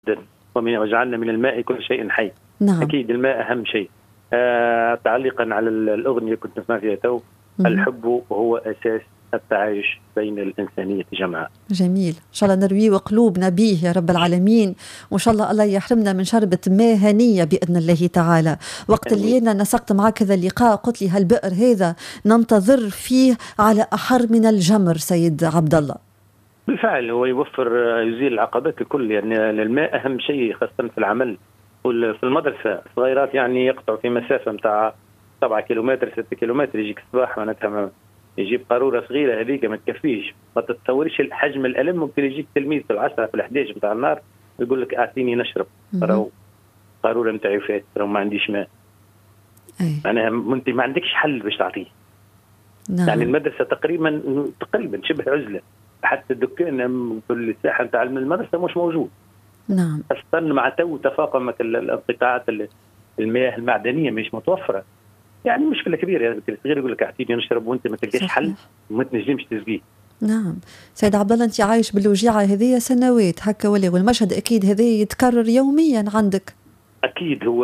جدا، وجعلنا من الماء كل شيء حي. نعم. أكيد الماء أهم شيء. تعليقا على الأغنية كنت نسمع فيها تو، الحب هو أساس التعايش بين الإنسانية جمعاء. جميل، إن شاء الله نرويه وقلوبنا به يا رب العالمين، وإن شاء الله الله يحرمنا من شربة ماء هنية بإذن الله تعالى. وقت اللي أنا نسقت معك هذا اللقاء قلت لي هالبئر هذا ننتظر فيه على أحر من الجمر سيد عبد الله. بالفعل هو يوفر، يزيل العقبات الكل، يعني الماء أهم شيء خاصة في العمل. في المدرسة الصغيرات يعني يقطعوا في مسافة متاع 7 كيلومتر 6 كيلومتر، يجيك الصباح معناتها يجيب قارورة صغيرة هذيك ما تكفيش، ما تتصوريش حجم الألم. ممكن يجيك تلميذ في العشرة في ال11 متاع النار يقول لك أعطيني نشرب، راهو قارورة متاعي فات، راهو ما عنديش ماء. معناها أنت ما عندكش حل باش تعطيه. نعم. يعني المدرسة تقريبا شبه عزلة، حتى الدكان في الساحة نتاع المدرسة مش موجود. نعم. خاصة مع تفاقمت الانقطاعات المياه المعدنية مش متوفرة. يعني مشكلة كبيرة. يعني الصغير يقول لك اعطيني نشرب وانت ما تلقاش حل وما تنجمش تسقيه. نعم سيد عبد الله، انت عايش بالوجيعة هذه سنوات هكا ولا، والمشهد اكيد هذا يتكرر يوميا عندك. اكيد هو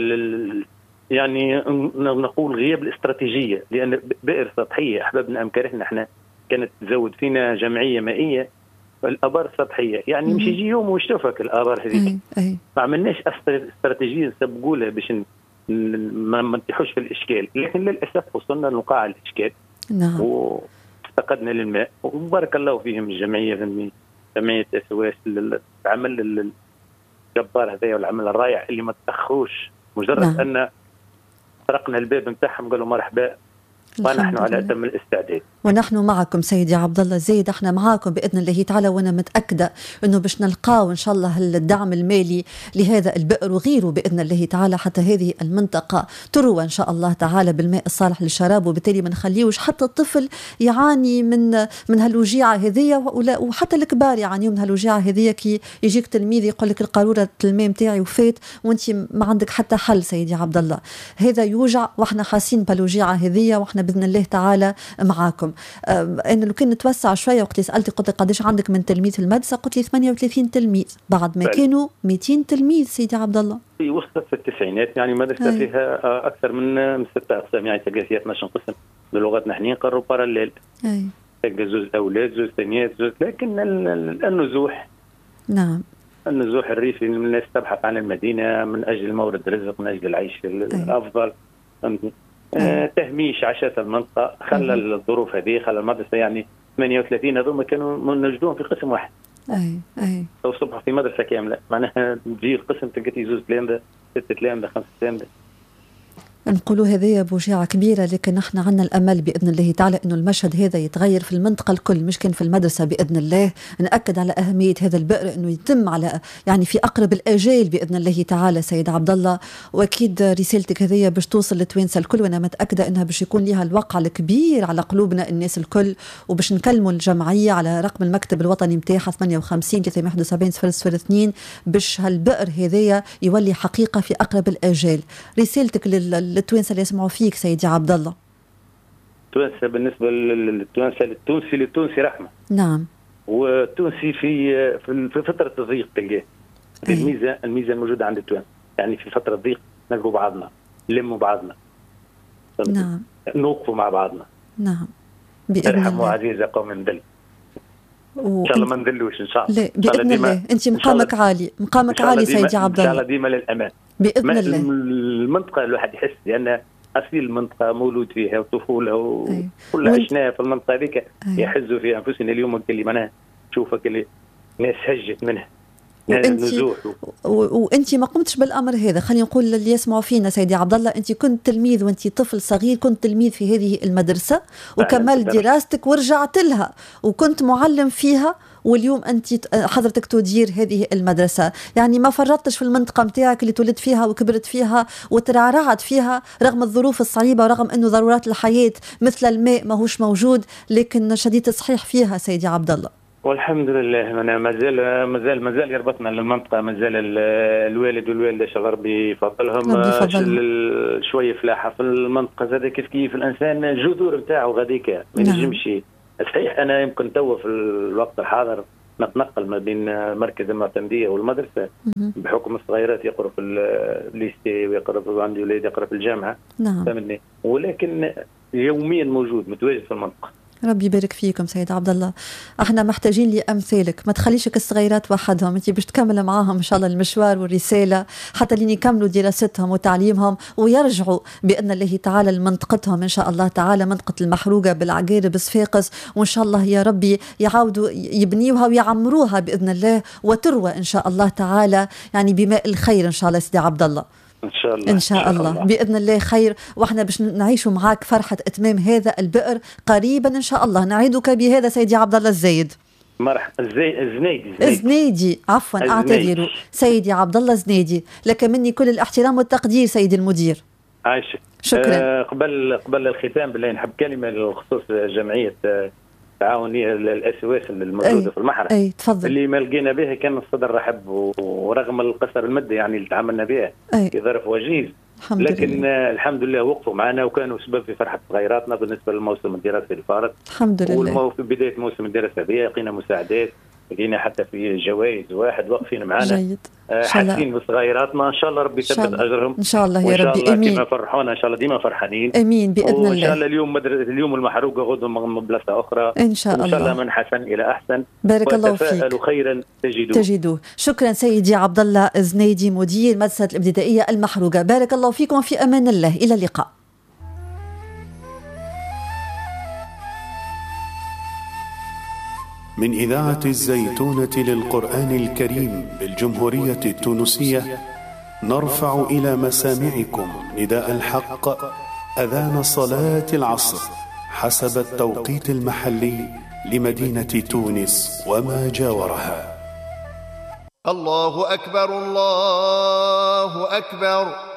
يعني نقول غياب الاستراتيجية، لان بئر سطحية احببنا ام كرهنا احنا كانت تزود فينا جمعية مائية الابار سطحية، يعني مش يجي يوم ويشوفك الابار هذيك. ما عملناش استراتيجية نسبقوا لها باش ما نتيحوش في الاشكال، لكن للاسف وصلنا لنقاع الاشكال. نعم. وافتقدنا للماء، وبارك الله فيهم الجمعيه SOS العمل الجبار هذا والعمل الرائع اللي ما تاخروش، مجرد نعم. ان طرقنا الباب نتاعهم قالوا مرحبا ونحن على أتم الاستعداد. ونحن معكم سيدي عبد الله زيد، احنا معاكم باذن الله تعالى، وانا متاكده انه باش نلقاو ان شاء الله الدعم المالي لهذا البئر وغيره باذن الله تعالى، حتى هذه المنطقه تروى ان شاء الله تعالى بالماء الصالح للشراب، وبالتالي ما نخليوش حتى الطفل يعاني من هالوجيعه هذه، وحتى الكبار يعانيوا من هالوجيعه هذه. كي يجيك تلميذ يقول لك القاروره الماء نتاعي وفات وانت ما عندك حتى حل سيدي عبد الله، هذا يوجع واحنا حاسين بالوجيعه هذه، واحنا باذن الله تعالى معاكم. أنا لو كان نتوسع شوية، وقت سألتي قلت لي قديش عندك من تلميذ في المدرسة، قلت لي 38 تلميذ بعد ما كانوا 200 تلميذ سيدي عبد الله. في وصلت في التسعينات، يعني مدرسة فيها أكثر من 6 أقسام، يعني تلقى فيها 12 قسم بلغتنا احنا نقروا باراليل. تلقى زوج أولاد زوج ثانيات زوج، لكن النزوح نعم النزوح الريفي، الناس تبحث عن المدينة من أجل مورد الرزق، من أجل العيش الأفضل. تهميش عشات المنطقة خلى الظروف هذه، خلى المدرسة يعني 38 هذوما كانوا نجدوهم في قسم واحد. لو صبح في مدرسة كاملة، معناها تجي القسم تلقى زوج تلامذة 6 تلامذة 5 تلامذة. نقولوا هذه بوجيعة كبيرة، لكن نحن عنا الأمل بإذن الله تعالى أنه المشهد هذا يتغير في المنطقة الكل، مش كان في المدرسة بإذن الله. نأكد على أهمية هذا البئر أنه يتم على يعني في أقرب الآجال بإذن الله تعالى سيد عبد الله، وأكيد رسالتك هذه باش توصل للتوانسة الكل، وأنا متأكدة أنها باش يكون لها الوقع الكبير على قلوبنا الناس الكل، وباش نكلموا الجمعية على رقم المكتب الوطني متاعها 58 371 002 باش هالبئر هذايا يولي حقيقة في أقرب الآجال. رسالتك للتوانسة اللي يسمعوا فيك سيدي عبد الله. التوانسة بالنسبة للتونسي رحمة. نعم. والتونسي في فترة الضيق تلقاه. الميزة الموجودة عند التوانسة، يعني في فترة ضيق نلقوا بعضنا، نلموا بعضنا. نعم. نوقفوا مع بعضنا. نعم. بإذن الله. ارحموا عزيز قوم ندل. إن شاء الله ما ندلوش إن شاء الله. لا بإذن الله، أنت مقامك عالي، مقامك عالي سيدي عبد الله. إن شاء الله ديما للأمان. بإذن الله. المنطقة الواحد يحس لأن أصيل المنطقة مولود فيها وطفولة وكل عشناها في المنطقة هذيك، يحزوا في أنفسنا اليوم اللي معناها تشوفك اللي ناس هجت منها. وانت ما قمتش بالامر هذا. خلينا نقول اللي يسمعوا فينا سيدي عبد الله، انت كنت تلميذ وانت طفل صغير، كنت تلميذ في هذه المدرسه وكملت دراستك ورجعت لها وكنت معلم فيها، واليوم انت حضرتك تدير هذه المدرسه، يعني ما فرطتش في المنطقه متاعك اللي تولدت فيها وكبرت فيها وترعرعت فيها رغم الظروف الصعيبه ورغم انه ضرورات الحياه مثل الماء ماهوش موجود، لكن شديد الصحيح فيها سيدي عبد الله. والحمد لله أنا مازال يربطنا للمنطقة، مازال الوالد والوالدة شاء الله ربي يفضلهم شوية فلاحة في المنطقة هذا. كيف الإنسان الجذور نتاعو غاديك ما ينجمش. صحيح أنا يمكن توا في الوقت الحاضر نتنقل ما بين مركز المعتمديه والمدرسه بحكم الصغيرات يقرأوا في الليسي ويقرأوا، عندي اولاد يقرأوا في الجامعه. نعم. فهمني، ولكن يوميا موجود متواجد في المنطقه. ربي يبارك فيكم سيد عبد الله. احنا محتاجين لامثالك، ما تخليشك الصغيرات وحدهم، انت باش تكمل معاهم ان شاء الله المشوار والرساله حتى لين يكملوا دراستهم وتعليمهم ويرجعوا باذن الله تعالى لمنطقتهم ان شاء الله تعالى، منطقه المحروقه بالعقارب صفاقس، وان شاء الله يا ربي يعاودوا يبنيوها ويعمروها باذن الله وتروى ان شاء الله تعالى يعني بماء الخير ان شاء الله سيدي عبد الله. إن شاء الله إن شاء الله بإذن الله خير، وإحنا باش نعيشوا معاك فرحة إتمام هذا البئر قريبا إن شاء الله. نعيدك بهذا سيدي عبد الله الزايد. مرحبا. زنيدي عفوا أعتذر سيدي عبد الله زنيدي، لك مني كل الاحترام والتقدير سيدي المدير. عايشك. شكرا. قبل الختام بالله نحب كلمة بخصوص جمعية تعاونية الأسواس الموجودة في المحرة. أي تفضل. اللي ما لقينا بها كان الصدر رحب، ورغم القصر المادي يعني اللي تعاملنا بها في ظرف وجيز، لكن الحمد لله وقفوا معنا وكانوا سبب في فرحة صغيراتنا بالنسبة للموسم الدراسي الفارط. الحمد لله. في بداية موسم الدراسة هذه لقينا مساعدات، لقينا حتى في جوائز واحد واقفين معنا. جيد. حاسين بصغيراتنا، ان شاء الله ربي يثبت اجرهم ان شاء الله يا ربي. امين. كما فرحونا ان شاء الله ديما فرحانين. امين باذن الله. وان شاء الله اليوم المحروقه غدوه من بلاصه اخرى ان شاء الله. ان شاء الله من حسن الى احسن. بارك الله فيك. وتفاءلوا خيرا تجدوه. شكرا سيدي عبد الله زنيدي مدير المدرسه الابتدائيه المحروقه. بارك الله فيكم وفي امان الله. الى اللقاء. من إذاعة الزيتونة للقرآن الكريم بالجمهورية التونسية نرفع إلى مسامعكم نداء الحق أذان صلاة العصر حسب التوقيت المحلي لمدينة تونس وما جاورها. الله أكبر الله أكبر.